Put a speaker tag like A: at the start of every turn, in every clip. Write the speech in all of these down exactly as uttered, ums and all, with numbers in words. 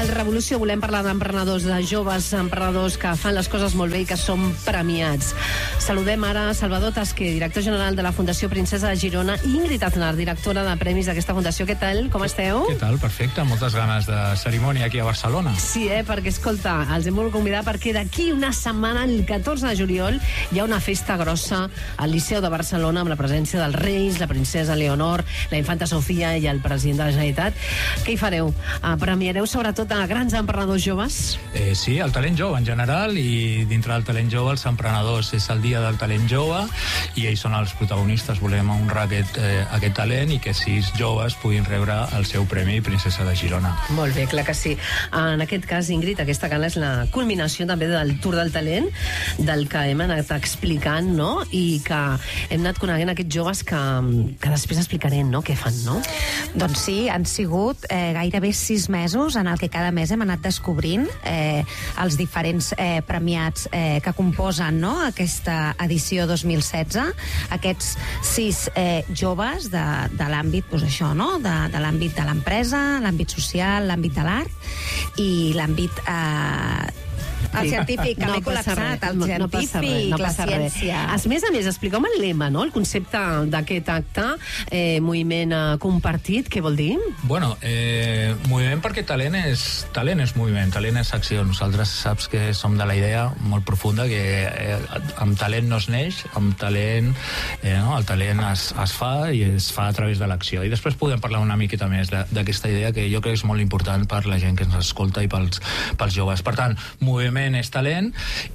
A: Al Revolució volem parlar d'emprenedors, de joves emprenedors que fan les coses molt bé i que són premiats. Saludem ara Salvador Tasqué, director general de la Fundació Princesa de Girona, i Ingrid Aznar, directora de premis d'aquesta fundació. Què tal? Com esteu?
B: Què tal? Perfecte. Moltes ganes de cerimònia aquí a Barcelona.
A: Sí, eh? Perquè, escolta, els hem volgut convidar perquè d'aquí una setmana, el catorze de juliol, hi ha una festa grossa al Liceu de Barcelona amb la presència dels Reis, la princesa Leonor, la infanta Sofia i el president de la Generalitat. Què hi fareu? Uh, premiareu sobretot a grans emprenedors joves?
B: Eh, sí, el talent jove en general, i dintre del talent jove els emprenedors. És el dia del talent jove i ells són els protagonistes. Volem honrar aquest, eh, aquest talent i que sis joves puguin rebre el seu premi Princesa de Girona.
A: Molt bé, clar que sí. En aquest cas, Ingrid, aquesta gala és la culminació també del Tour del Talent, del que hem anat explicant, no? I que hem anat coneguent aquests joves que, que després explicarem, no? Què fan, no?
C: Doncs sí, han sigut eh, gairebé sis mesos en el que cada mes hem anat descobrint eh, els diferents eh, premiats eh, que composen, no?, aquesta edició dos mil setze, aquests sis eh, joves de, de l'àmbit, doncs això, no?, de, de l'àmbit de l'empresa, l'àmbit social, l'àmbit de l'art i l'àmbit eh, el científic, que
A: no
C: m'he col·lapsat, el
A: no,
C: científic,
A: no passa res, no
C: la
A: passa res.
C: ciència.
A: A més a més, expliqueu-me el lema, no?, el concepte d'aquest acte, eh, moviment eh, compartit, què vol dir?
B: Bueno, eh, moviment perquè talent és, talent és moviment, talent és acció. Nosaltres saps que som de la idea molt profunda que eh, amb talent no es neix, amb talent, eh, no? El talent es, es fa i es fa a través de l'acció. I després podem parlar una miqueta més d'aquesta idea que jo crec que és molt important per la gent que ens escolta i pels, pels joves. Per tant, moviment és talent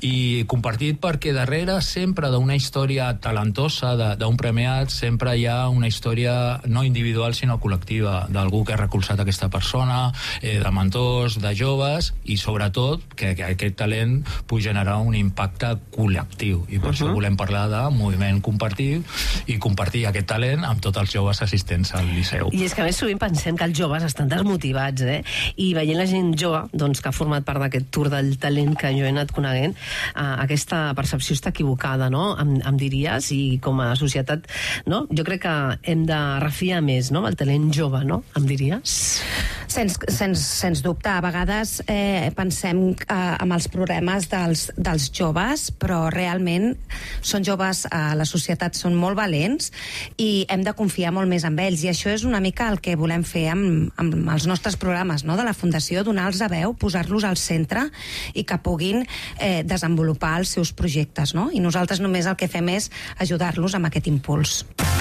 B: i compartit perquè darrere sempre d'una història talentosa d'un premiat sempre hi ha una història no individual sinó col·lectiva, d'algú que ha recolzat aquesta persona, eh, de mentors, de joves, i sobretot que, que aquest talent pugui generar un impacte col·lectiu, i per uh-huh. això volem parlar de moviment compartit i compartir aquest talent amb tots els joves assistents al Liceu.
A: I és que a més sovint pensem que els joves estan desmotivats, eh? I veient la gent jove, doncs, que ha format part d'aquest Tour del Talent que jo he anat coneguent, eh, aquesta percepció està equivocada, no? Em, em diries, i com a societat, no? Jo crec que hem de refiar més, no?, el talent jove, no? Em diries?
C: Sens, sens, sens dubte, a vegades eh, pensem eh, amb els problemes dels, dels joves, però realment són joves, eh, la societat són molt valents i hem de confiar molt més en ells, i això és una mica el que volem fer amb, amb els nostres programes, no?, de la Fundació, donar-los a veu, posar-los al centre i que puguin eh, desenvolupar els seus projectes, no? I nosaltres només el que fem és ajudar-los amb aquest impuls.